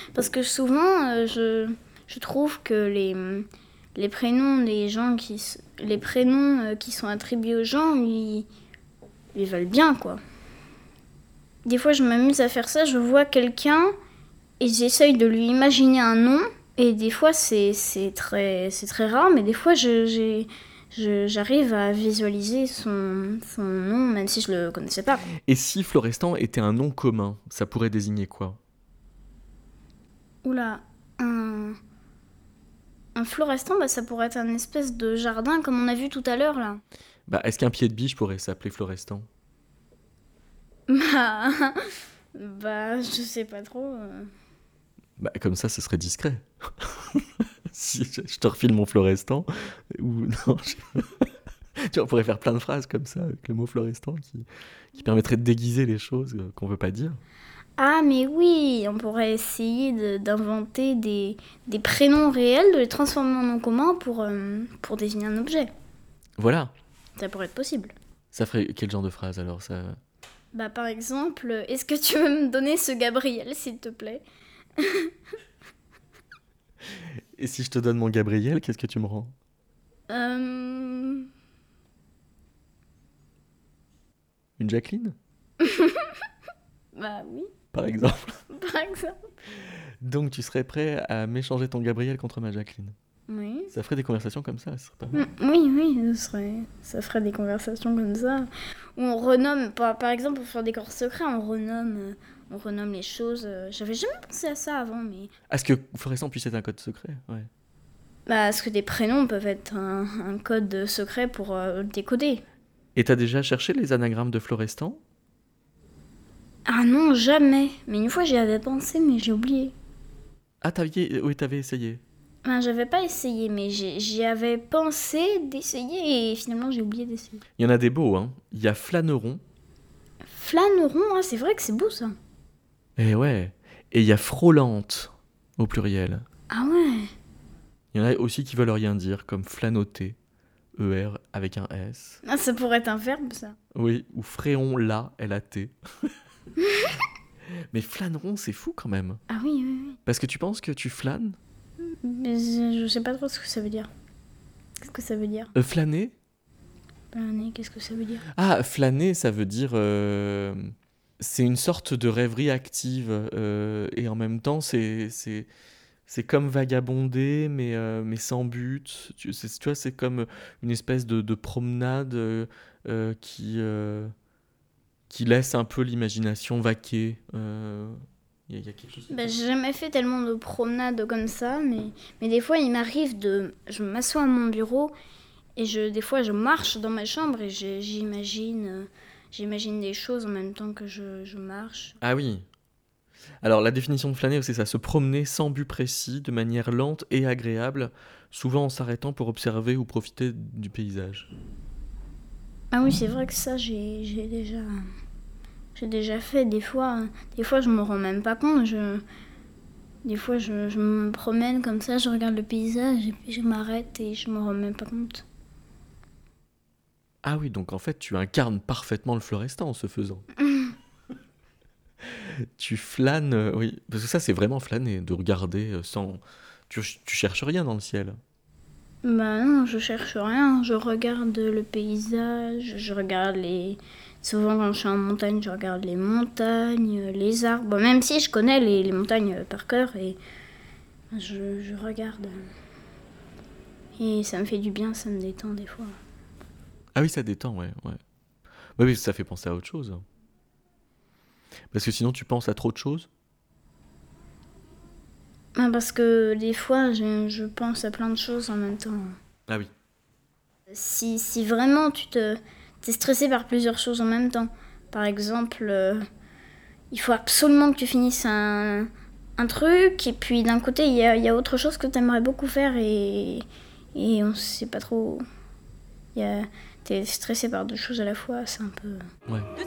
Parce que souvent, je trouve que les prénoms des gens les prénoms qui sont attribués aux gens, ils veulent bien, quoi. Des fois, je m'amuse à faire ça, je vois quelqu'un et j'essaye de lui imaginer un nom. Et des fois, c'est très rare, mais des fois, j'arrive à visualiser son nom, même si je le connaissais pas. Et si Florestan était un nom commun, ça pourrait désigner quoi ? Oula, un florestan, ça pourrait être un espèce de jardin comme on a vu tout à l'heure, là. Est-ce qu'un pied de biche pourrait s'appeler Florestan ? Je sais pas trop. Comme ça, ce serait discret. Si je te refile mon Florestan, ou non, tu vois, on pourrait faire plein de phrases comme ça, avec le mot Florestan, qui permettrait de déguiser les choses qu'on veut pas dire. Ah, mais oui, on pourrait essayer d'inventer des prénoms réels, de les transformer en nom commun pour désigner un objet. Voilà. Ça pourrait être possible. Ça ferait quel genre de phrase alors ça... Par exemple, est-ce que tu veux me donner ce Gabriel, s'il te plaît ? Et si je te donne mon Gabriel, qu'est-ce que tu me rends ? Une Jacqueline ? Oui. Par exemple. Par exemple. Donc tu serais prêt à m'échanger ton Gabriel contre ma Jacqueline ? Oui. Ça ferait des conversations comme ça serait pas mal. Oui, ça ferait des conversations comme ça. Où on renomme, par exemple, pour faire des corps secrets, on renomme les choses. J'avais jamais pensé à ça avant, mais... Est-ce que Florestan puisse être un code secret ? Ouais. Parce que des prénoms peuvent être un code secret pour décoder. Et t'as déjà cherché les anagrammes de Florestan ? Ah non, jamais. Mais une fois, j'y avais pensé, mais j'ai oublié. Ah, t'avais essayé ? J'avais pas essayé, mais j'y avais pensé d'essayer et finalement j'ai oublié d'essayer. Il y en a des beaux, hein. Il y a Flâneron. Flâneron, c'est vrai que c'est beau ça. Eh ouais. Et il y a Frôlante, au pluriel. Ah ouais. Il y en a aussi qui veulent rien dire, comme flânoter, ER avec un S. Ah, ça pourrait être un verbe ça. Oui, ou Fréon, là, L-A-T. Mais Flâneron, c'est fou quand même. Ah oui. Parce que tu penses que tu flânes ? Mais je sais pas trop ce que ça veut dire. Qu'est-ce que ça veut dire ? Flâner ? Qu'est-ce que ça veut dire ? Ah, flâner, ça veut dire... c'est une sorte de rêverie active. Et en même temps, c'est comme vagabonder, mais sans but. Tu vois, c'est comme une espèce de promenade qui laisse un peu l'imagination vaquer. Il y a quelque chose. J'ai jamais fait tellement de promenades comme ça, mais des fois il m'arrive je m'assois à mon bureau et des fois je marche dans ma chambre et j'imagine des choses en même temps que je marche. Ah oui. Alors la définition de flâner, c'est ça, se promener sans but précis, de manière lente et agréable, souvent en s'arrêtant pour observer ou profiter du paysage. Ah oui, c'est vrai que ça j'ai déjà fait. Des fois je me rends même pas compte. Des fois je me promène comme ça, je regarde le paysage et puis je m'arrête et je me rends même pas compte. Ah oui, donc en fait tu incarnes parfaitement le Florestan en ce faisant. Tu flânes, oui, parce que ça c'est vraiment flâner, de regarder sans... Tu cherches rien dans le ciel. Non, je cherche rien, je regarde le paysage, je regarde souvent quand je suis en montagne, je regarde les montagnes, les arbres, même si je connais les montagnes par cœur et je regarde. Et ça me fait du bien, ça me détend des fois. Ah oui, ça détend, ouais. Oui, ça fait penser à autre chose. Parce que sinon tu penses à trop de choses. Parce que des fois je pense à plein de choses en même temps. Ah oui. Si vraiment t'es stressé par plusieurs choses en même temps, par exemple, il faut absolument que tu finisses un truc, et puis d'un côté il y a autre chose que t'aimerais beaucoup faire et on sait pas trop. T'es stressé par deux choses à la fois, c'est un peu... Ouais.